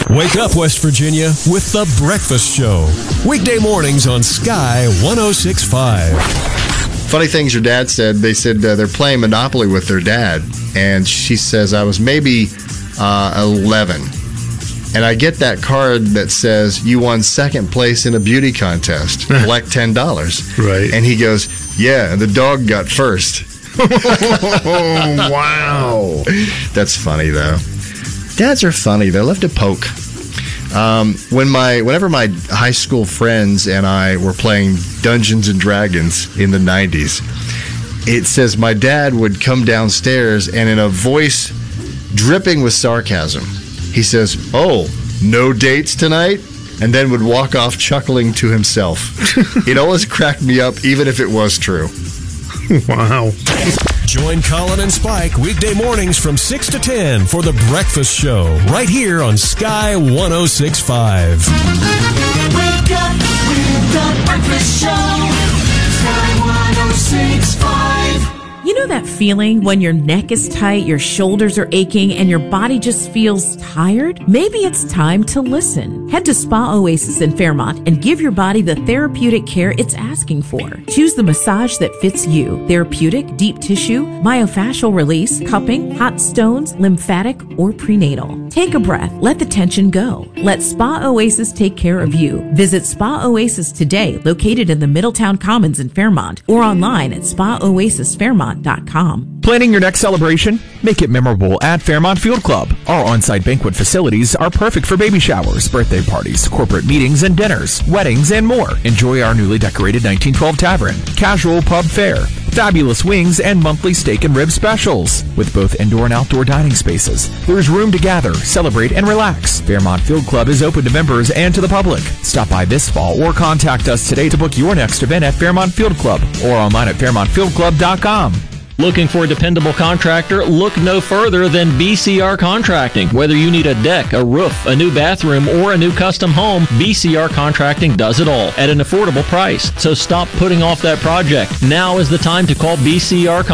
Wake up, West Virginia, with The Breakfast Show. Weekday mornings on Sky 106.5. Funny things your dad said. They said they're playing Monopoly with their dad. And she says, I was maybe 11. And I get that card that says, you won second place in a beauty contest. Collect $10. Right. And he goes, yeah, and the dog got first. Wow. That's funny, though. Dads are funny. They love to poke. Whenever my high school friends and I were playing Dungeons and Dragons in the 90s, it says my dad would come downstairs and in a voice dripping with sarcasm, he says, oh, no dates tonight? And then would walk off chuckling to himself. It always cracked me up, even if it was true. Wow. Join Colin and Spike weekday mornings from 6 to 10 for The Breakfast Show, right here on Sky 106.5. Wake up with The Breakfast Show, Sky 106.5. You know that feeling when your neck is tight, your shoulders are aching, and your body just feels tired? Maybe it's time to listen. Head to Spa Oasis in Fairmont and give your body the therapeutic care it's asking for. Choose the massage that fits you. Therapeutic, deep tissue, myofascial release, cupping, hot stones, lymphatic, or prenatal. Take a breath. Let the tension go. Let Spa Oasis take care of you. Visit Spa Oasis today, located in the Middletown Commons in Fairmont, or online at spaoasisfairmont.com. Planning your next celebration? Make it memorable at Fairmont Field Club. Our on-site banquet facilities are perfect for baby showers, birthday parties, corporate meetings and dinners, weddings, and more. Enjoy our newly decorated 1912 Tavern, casual pub fare, fabulous wings, and monthly steak and rib specials. With both indoor and outdoor dining spaces, there's room to gather, celebrate, and relax. Fairmont Field Club is open to members and to the public. Stop by this fall or contact us today to book your next event at Fairmont Field Club or online at fairmontfieldclub.com. Looking for a dependable contractor? Look no further than BCR Contracting. Whether you need a deck, a roof, a new bathroom, or a new custom home, BCR Contracting does it all at an affordable price. So stop putting off that project. Now is the time to call BCR